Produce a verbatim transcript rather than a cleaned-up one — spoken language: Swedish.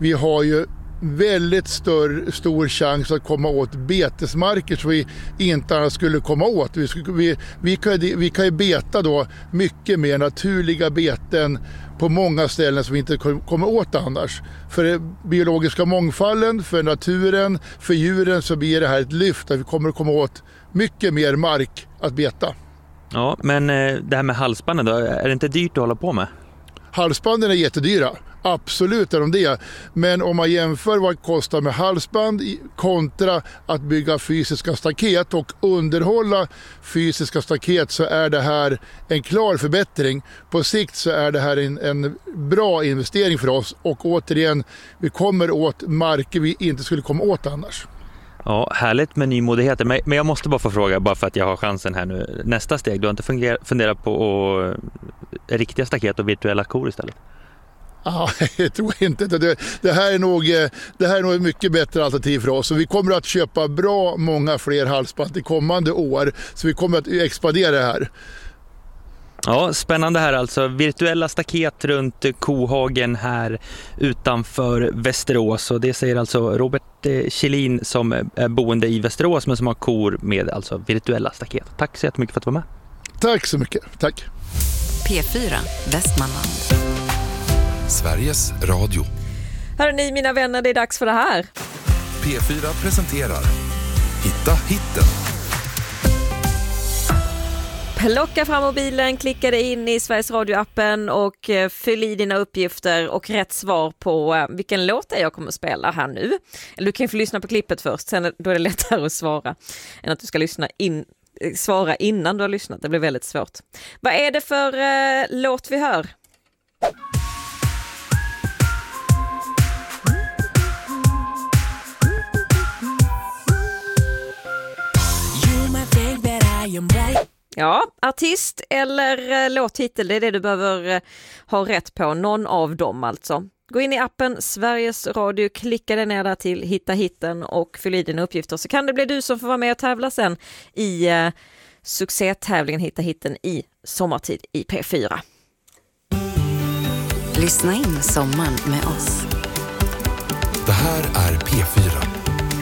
vi har ju väldigt stör, stor chans att komma åt betesmarker som vi inte annars skulle komma åt. Vi, vi, vi, kan, vi kan ju beta då mycket mer naturliga beten på många ställen som vi inte kommer åt annars. För den biologiska mångfalden, för naturen, för djuren så blir det här ett lyft att vi kommer att komma åt mycket mer mark att beta. Ja, men det här med halsbanden då, är det inte dyrt att hålla på med? Halsbanden är jättedyra. Absolut är de det. Men om man jämför vad det kostar med halsband kontra att bygga fysiska staket och underhålla fysiska staket så är det här en klar förbättring. På sikt så är det här en, en bra investering för oss och återigen, vi kommer åt marker vi inte skulle komma åt annars. Ja, härligt med nymodigheter. Men jag måste bara få fråga, bara för att jag har chansen här nu. Nästa steg, du har inte funderat på att riktiga staket och virtuella kor istället? Ja, jag tror inte det. Det här är nog, det här är nog ett mycket bättre alternativ för oss. Så vi kommer att köpa bra många fler halsband i kommande år. Så vi kommer att expandera det här. Ja, spännande här alltså. Virtuella staket runt Kohagen här utanför Västerås. Och det säger alltså Robert Kjellin som är boende i Västerås men som har kor med alltså virtuella staket. Tack så jättemycket för att du var med. Tack så mycket. Tack. P fyra Västmanland. Sveriges Radio. Hörrni mina vänner, det är dags för det här. P fyra presenterar Hitta hitten. Plocka fram mobilen, klicka dig in i Sveriges Radio-appen och fyll i dina uppgifter och rätt svar på vilken låt det är jag kommer att spela här nu. Eller du kan få lyssna på klippet först, sen då är det lättare att svara än att du ska lyssna in, svara innan du har lyssnat. Det blir väldigt svårt. Vad är det för uh, låt vi hör? Ja, artist eller låttitel, det är det du behöver ha rätt på. Någon av dem alltså. Gå in i appen Sveriges Radio, klicka dig ner där till Hitta hitten och fyll i dina uppgifter. Så kan det bli du som får vara med och tävla sen i uh, succétävlingen Hitta hitten i sommartid i P fyra. Lyssna in sommaren med oss. Det här är P fyra.